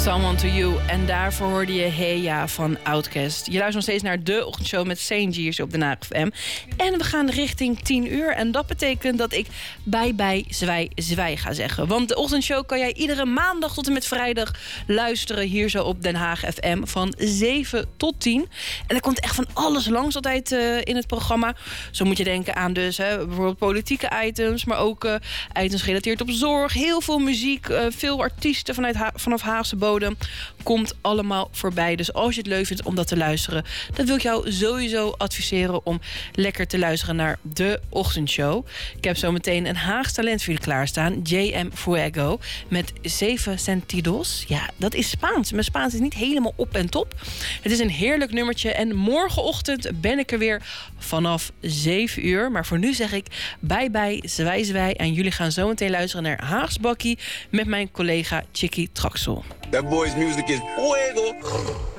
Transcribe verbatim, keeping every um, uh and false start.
Someone to You. En daarvoor hoorde je Hey Ja van Outkast. Je luistert nog steeds naar de ochtendshow met Saint Giers op de N H F M. En we gaan richting tien uur. En dat betekent dat ik bij bij zwij zwij ga zeggen. Want de ochtendshow kan jij iedere maandag tot en met vrijdag luisteren hier zo op Den Haag F M van zeven tot tien. En er komt echt van alles langs altijd uh, in het programma. Zo moet je denken aan dus hè, bijvoorbeeld politieke items, maar ook uh, items gerelateerd op zorg. Heel veel muziek, uh, veel artiesten vanuit ha- vanaf Haagse bodem. Komt allemaal voorbij. Dus als je het leuk vindt om dat te luisteren, dan wil ik jou sowieso adviseren om lekker te luisteren naar de ochtendshow. Ik heb zo meteen een Haags talent voor jullie klaarstaan. J M Fuego met Zeven Sentidos. Ja, dat is Spaans. Mijn Spaans is niet helemaal op en top. Het is een heerlijk nummertje en morgenochtend ben ik er weer vanaf zeven uur. Maar voor nu zeg ik bye bye, zwij zwij. En jullie gaan zo meteen luisteren naar Haags Bakkie met mijn collega Chicky Traxel. That boy's music is fuego.